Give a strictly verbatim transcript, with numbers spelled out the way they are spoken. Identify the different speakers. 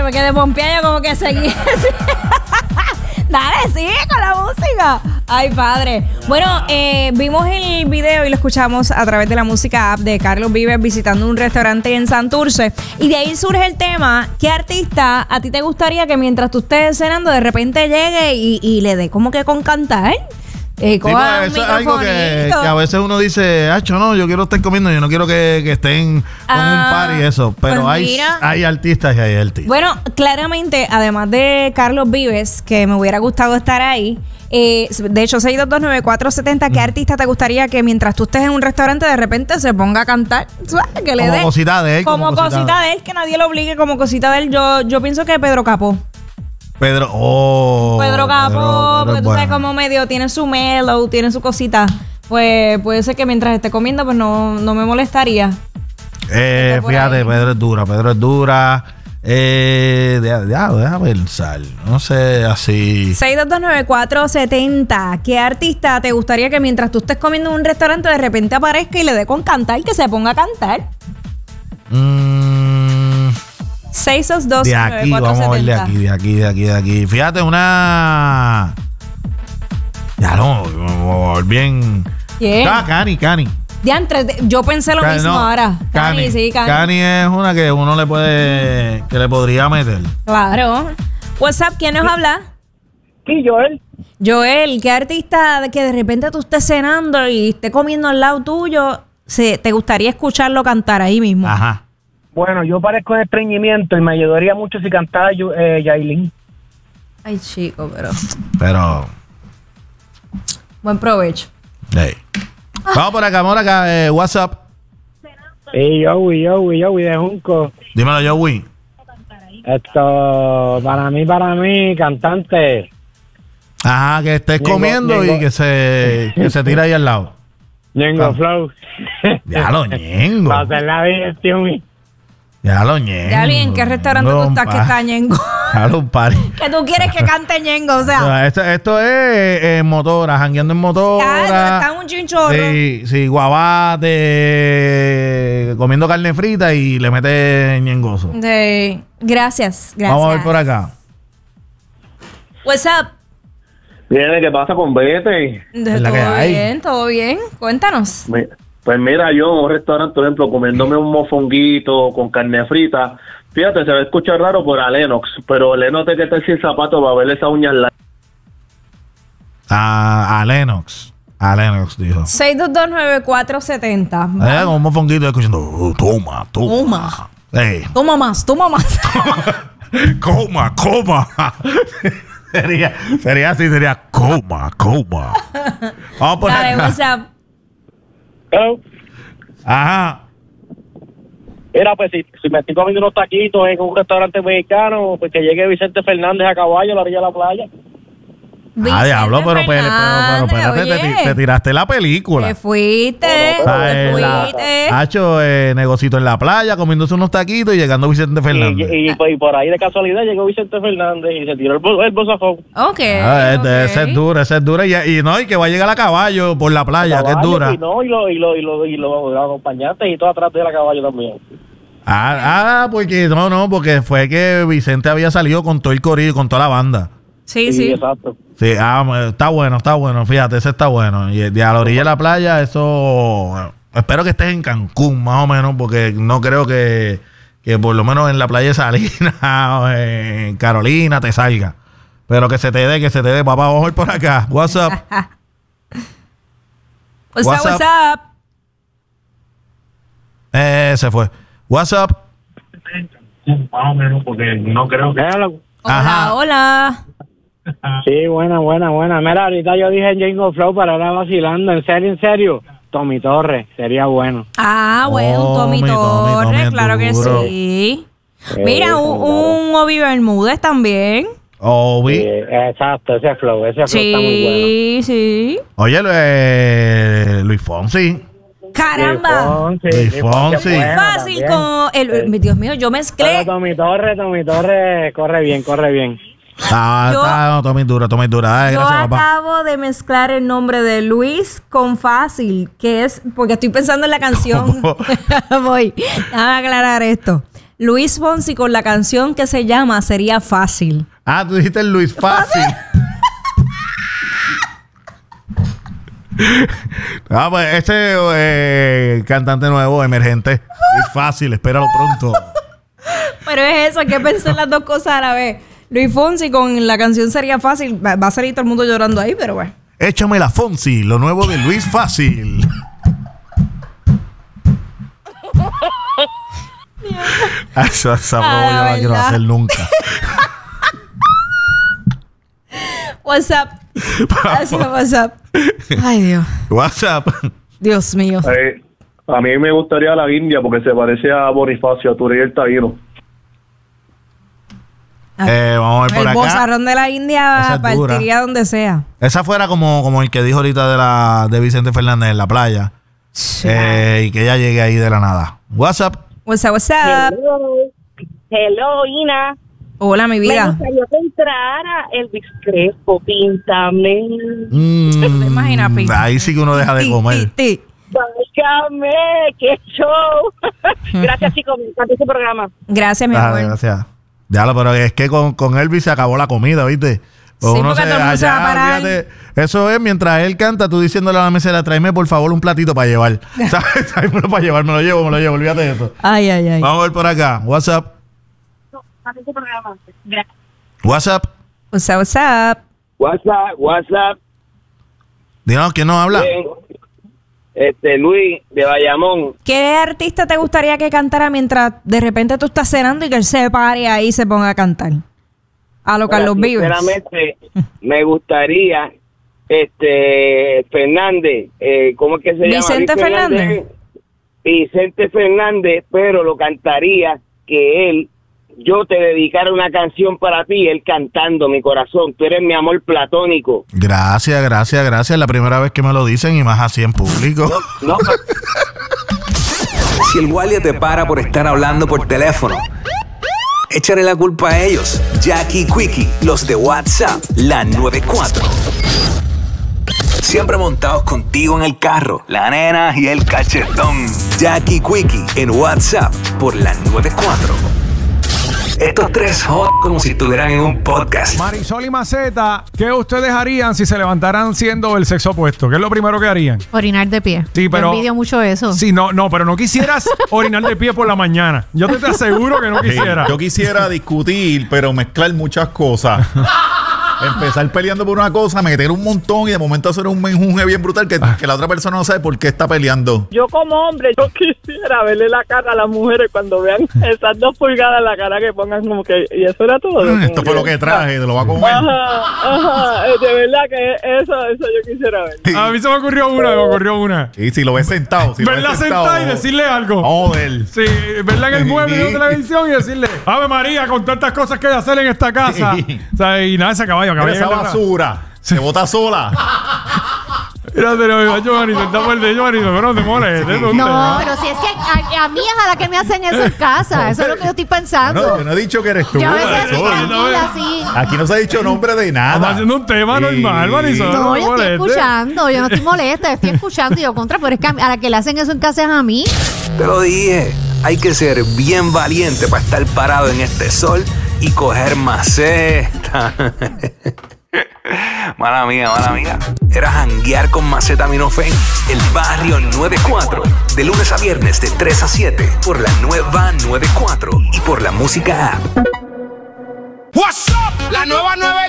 Speaker 1: me quedé pompeada, como que seguí. Dale, sigue con la música. Ay, padre. Bueno, eh, vimos el video y lo escuchamos a través de la música app de Carlos Vives visitando un restaurante en Santurce. Y de ahí surge el tema, ¿qué artista a ti te gustaría que mientras tú estés cenando de repente llegue y, y le dé como que con cantar? Eh,
Speaker 2: sí, pues, eso es algo que, que a veces uno dice, acho, no, yo quiero estar comiendo, yo no quiero que, que estén con ah, un par y eso. Pero pues hay, hay artistas y hay artistas.
Speaker 1: Bueno, claramente, además de Carlos Vives, que me hubiera gustado estar ahí, eh, de hecho, seis dos dos nueve cuatro siete cero, ¿qué mm. artista te gustaría que mientras tú estés en un restaurante de repente se ponga a cantar? Que le
Speaker 2: como
Speaker 1: dé,
Speaker 2: cosita de él.
Speaker 1: Como, como cosita, cosita de él, que nadie lo obligue, como cosita de él. Yo, yo pienso que Pedro Capó.
Speaker 2: Pedro, oh.
Speaker 1: Pedro Capó, porque tú sabes como medio tiene su mellow, tiene su cosita. Pues puede ser que mientras esté comiendo, pues no, no me molestaría.
Speaker 2: Eh, fíjate, ahí. Pedro es dura, Pedro es dura. Eh, déjame deja pensar, no sé, así.
Speaker 1: seis dos dos nueve cuatro siete cero. ¿Qué artista te gustaría que mientras tú estés comiendo en un restaurante de repente aparezca y le dé con cantar, que se ponga a cantar?
Speaker 2: Mmm.
Speaker 1: seis dos dos
Speaker 2: de aquí, vamos a ver de aquí, de aquí, de aquí, de aquí. Fíjate, una. Ya no, bien.
Speaker 1: ¿Quién?
Speaker 2: Ah, Cani, Cani.
Speaker 1: Diantre, yo pensé lo
Speaker 2: Cani,
Speaker 1: mismo
Speaker 2: no.
Speaker 1: ahora. Cani,
Speaker 2: Cani,
Speaker 1: sí, Cani.
Speaker 2: Cani es una que uno le puede, que le podría meter.
Speaker 1: Claro. What's up? ¿Quién nos habla?
Speaker 3: Sí, Joel.
Speaker 1: Joel, ¿qué artista de que de repente tú estés cenando y esté comiendo al lado tuyo, se, te gustaría escucharlo cantar ahí mismo?
Speaker 2: Ajá.
Speaker 3: Bueno, yo parezco en estreñimiento y me ayudaría mucho si cantara eh, Yailin.
Speaker 1: Ay, chico, pero...
Speaker 2: Pero...
Speaker 1: Buen provecho.
Speaker 2: Hey. Vamos por acá, vamos por acá. Eh, what's up?
Speaker 3: Hey, Joey, Joey, Joey de Junco.
Speaker 2: Dímelo, Joey.
Speaker 3: Esto, para mí, para mí, cantante.
Speaker 2: Ajá, que estés Ñengo, comiendo Ñengo. Y que se, que se tira ahí al lado.
Speaker 3: Ñengo ah. Flow.
Speaker 2: Ya lo Ñengo.
Speaker 3: Para hacer la digestión.
Speaker 2: Ya lo Ñengo.
Speaker 1: Ya bien, ¿qué restaurante no, tú estás pa. que está Ñengo?
Speaker 2: Ya lo pari.
Speaker 1: Que tú quieres que cante Ñengo, o sea.
Speaker 2: O sea esto, esto es eh, motora, jangueando en motora.
Speaker 1: Ya, está un chinchorro.
Speaker 2: Sí, sí, guabate, comiendo carne frita y le mete ñengoso.
Speaker 1: Sí, gracias, gracias.
Speaker 2: Vamos a ver por acá.
Speaker 1: What's up?
Speaker 4: Viene, ¿qué pasa con Vete?
Speaker 1: Todo bien, todo bien. Cuéntanos.
Speaker 4: Me, pues mira, yo en un restaurante, por ejemplo, comiéndome un mofonguito con carne frita. Fíjate, se va a escuchar raro por a Lennox, pero Lennox te que está sin zapatos va a ver esas uñas largas.
Speaker 2: A, a Lennox. A Lennox, dijo.
Speaker 1: seis dos dos nueve cuatro siete cero.
Speaker 2: Eh, con un mofonguito escuchando. Oh, toma, toma.
Speaker 1: Toma.
Speaker 2: Hey.
Speaker 1: Toma más, toma más.
Speaker 2: Coma, coma. sería, sería así, sería coma, coma. Vamos por
Speaker 1: Dale,
Speaker 2: acá.
Speaker 1: what's up?
Speaker 3: Hello.
Speaker 2: Ajá.
Speaker 3: Mira, pues si, si me estoy comiendo unos taquitos en un restaurante mexicano, pues que llegue Vicente Fernández a caballo a la orilla de la playa.
Speaker 1: Vicente
Speaker 2: Ah, diablo, pero, pero, pero, pero espérate, te, te tiraste la película.
Speaker 1: Te fuiste,
Speaker 3: no, no,
Speaker 1: te fuiste.
Speaker 2: Hacho, eh, negocito en la playa, comiéndose unos taquitos y llegando Vicente Fernández.
Speaker 3: Y, y, y, y por ahí de casualidad llegó Vicente Fernández y se tiró el, el bolsafón.
Speaker 1: Ok.
Speaker 2: Ah,
Speaker 1: okay.
Speaker 2: Esa es dura, esa es dura. Y, y no, y que va a llegar a caballo por la playa,
Speaker 3: caballo,
Speaker 2: que es dura.
Speaker 3: Y no, y lo, y lo, y lo, y lo, lo acompañaste y todo atrás de la caballo también.
Speaker 2: Ah, ah, porque no, no, porque fue que Vicente había salido con todo el corillo, con toda la banda.
Speaker 1: Sí,
Speaker 3: sí,
Speaker 1: sí.
Speaker 3: Exacto.
Speaker 2: Sí, ah, está bueno, está bueno, fíjate, ese está bueno. Y de a la orilla de la playa, eso... Bueno, espero que estés en Cancún, más o menos, porque no creo que, que por lo menos en la playa de Salinas o en Carolina te salga. Pero que se te dé, que se te dé. Papá, vamos a ir por acá. What's up?
Speaker 1: What's, what's up, what's up?
Speaker 2: Eh, se fue. What's up?
Speaker 3: Más o menos, porque no creo que...
Speaker 1: Hola,
Speaker 2: Ajá.
Speaker 1: hola.
Speaker 3: Sí, buena, buena, buena. Mira, ahorita yo dije Ñengo Flow, pero ahora vacilando. En serio, en serio. Tommy Torres, sería bueno.
Speaker 1: Ah, bueno,
Speaker 2: oh,
Speaker 1: Tommy Torres, claro que sí. Eh, Mira, un, un Obi Bermúdez también.
Speaker 2: Obi.
Speaker 3: Sí, exacto, ese flow, ese flow
Speaker 1: sí,
Speaker 3: está muy bueno.
Speaker 1: Sí, sí.
Speaker 2: Oye, eh, Luis Fonsi.
Speaker 1: ¡Caramba!
Speaker 2: Luis Fonsi.
Speaker 1: Muy fácil también. Con el, sí. Dios mío, yo mezclé.
Speaker 3: Pero Tommy Torres, Tommy Torres, corre bien, corre bien.
Speaker 2: Ah, yo, está, no, Tommy dura, Tommy dura. Ay,
Speaker 1: yo
Speaker 2: gracias,
Speaker 1: acabo
Speaker 2: papá.
Speaker 1: de mezclar el nombre de Luis con Fácil, que es, porque estoy pensando en la canción. Voy, déjame aclarar esto. Luis Fonsi con la canción que se llama Sería Fácil.
Speaker 2: Ah, tú dijiste el Luis Fácil. Ah, pues este eh, cantante nuevo, emergente. Luis Fácil, espéralo pronto.
Speaker 1: Pero es eso, hay que pensar las dos cosas a la vez. Luis Fonsi con la canción Sería Fácil. Va, va a salir todo el mundo llorando ahí, pero bueno.
Speaker 2: Échame la Fonsi, lo nuevo de Luis Fácil. Esa, esa
Speaker 1: Ah,
Speaker 2: broma yo no la quiero
Speaker 1: ¿verdad?
Speaker 2: hacer nunca.
Speaker 1: What's up? Gracias, what's up? Ay, Dios.
Speaker 2: WhatsApp.
Speaker 1: Dios mío.
Speaker 4: Eh, a mí me gustaría la India porque se parece a Bonifacio, a Turiel Taíno.
Speaker 2: Eh, vamos a ver por
Speaker 1: El
Speaker 2: acá.
Speaker 1: bozarrón de la
Speaker 2: Esa
Speaker 1: India
Speaker 2: es
Speaker 1: partiría
Speaker 2: dura.
Speaker 1: donde sea.
Speaker 2: Esa fuera como, como el que dijo ahorita de la de Vicente Fernández en la playa. Eh, y que ella llegue ahí de la nada. WhatsApp.
Speaker 1: What's up, what's up?
Speaker 5: Hello, hello, Ina.
Speaker 1: Hola, mi
Speaker 5: Me
Speaker 1: vida.
Speaker 5: gustaría que entrara Elvis Crespo, píntame.
Speaker 2: Mm,
Speaker 1: ¿Te imaginas, Pi?
Speaker 2: ahí sí que uno deja de
Speaker 1: Ti,
Speaker 2: comer.
Speaker 1: ti, ti.
Speaker 5: Bájame, qué show. Gracias, chicos, me encanta este programa.
Speaker 1: Gracias, mi
Speaker 2: Ah,
Speaker 1: amor.
Speaker 2: gracias. Déjalo, pero es que con, con Elvis se acabó la comida, ¿viste? Pues
Speaker 1: Sí, porque todo el mundo se va a parar.
Speaker 2: fíjate, eso es mientras él canta, tú diciéndole a la mesera, tráeme por favor un platito para llevar. ¿Sabes? Tráemelo para llevar, me lo llevo, me lo llevo, olvídate de eso.
Speaker 1: Ay, ay, ay.
Speaker 2: Vamos a ver por acá. WhatsApp.
Speaker 5: Encanta este programa. Gracias.
Speaker 2: WhatsApp.
Speaker 1: What's up, what's up?
Speaker 6: WhatsApp, WhatsApp,
Speaker 2: Dinos, ¿quién nos habla?
Speaker 6: bien. Este, Luis, de Bayamón.
Speaker 1: ¿Qué artista te gustaría que cantara mientras de repente tú estás cenando y que él se pare ahí y se ponga a cantar? A lo Carlos Vives.
Speaker 6: Sinceramente, me gustaría, este, Fernández, eh, ¿cómo es que se llama?
Speaker 1: Vicente
Speaker 6: Luis
Speaker 1: Fernández.
Speaker 6: Vicente Fernández, pero lo cantaría que él, yo te dedicara una canción para ti, él cantando mi corazón. Tú eres mi amor platónico.
Speaker 2: Gracias, gracias, gracias. Es la primera vez que me lo dicen y más así en público.
Speaker 6: No,
Speaker 7: Si el guardia te para por estar hablando por teléfono, échale la culpa a ellos. Jackie Quickie, los de WhatsApp, la noventa y cuatro. Siempre montados contigo en el carro, la nena y el cachetón. Jackie Quickie en WhatsApp por la noventa y cuatro. Estos tres hot como si estuvieran en un podcast.
Speaker 8: Marisol y Maceta, ¿qué ustedes harían si se levantaran siendo el sexo opuesto? ¿Qué es lo primero que harían?
Speaker 9: Orinar de pie.
Speaker 8: Sí, pero-
Speaker 9: Yo envidio mucho eso.
Speaker 8: Sí, no, no, pero no quisieras orinar de pie por la mañana. Yo te, te aseguro que no
Speaker 10: Sí,
Speaker 8: quisiera.
Speaker 10: yo quisiera discutir, pero mezclar muchas cosas. Empezar peleando por una cosa, meter un montón y de momento hacer un menjunje bien brutal que, que la otra persona no sabe por qué está peleando.
Speaker 3: Yo como hombre, yo quisiera verle la cara a las mujeres cuando vean esas dos pulgadas en la cara que pongan como que... Y eso era todo.
Speaker 10: Mm, Esto fue lo que traje, te lo va a comer.
Speaker 3: Ajá, ajá, eh, de verdad que eso, eso yo quisiera ver.
Speaker 8: A mí se me ocurrió una, me ocurrió una.
Speaker 10: Y si lo ves sentado, si lo ves
Speaker 8: Verla
Speaker 10: sentado,
Speaker 8: sentada y decirle algo.
Speaker 10: Joder.
Speaker 8: Sí, verla en el mueble de la televisión y decirle, Ave María, con tantas cosas que hay que hacer en esta casa.
Speaker 10: Sí.
Speaker 8: O sea, y nada, ese caballo,
Speaker 10: Mira
Speaker 8: caballo.
Speaker 10: esa basura, se bota sola.
Speaker 8: Mírate, no, Giovanni, está por de Giovanni, pero no te molestes. ¿dónde?
Speaker 9: No, pero si es que a, a mí es a la que me hacen eso en casa. Eso es lo que yo estoy pensando.
Speaker 10: No, yo no he dicho que eres tú.
Speaker 9: Yo a veces estoy
Speaker 10: Marisol.
Speaker 9: tranquila así.
Speaker 10: Aquí no se ha dicho nombre de nada.
Speaker 8: Estamos haciendo un tema normal, Marisol.
Speaker 9: No,
Speaker 8: me
Speaker 9: yo estoy
Speaker 8: molestes.
Speaker 9: escuchando. Yo no estoy molesta. Estoy escuchando y yo contra. Pero es que a, a la que le hacen eso en casa es a mí.
Speaker 7: Te lo dije, hay que ser bien valiente para estar parado en este sol y coger maceta. Mala mía, mala mía. Era janguear con Macetaminofen, el barrio noventa y cuatro. De lunes a viernes de tres a siete por la nueva noventa y cuatro y por la música app.
Speaker 11: What's up? La nueva nueve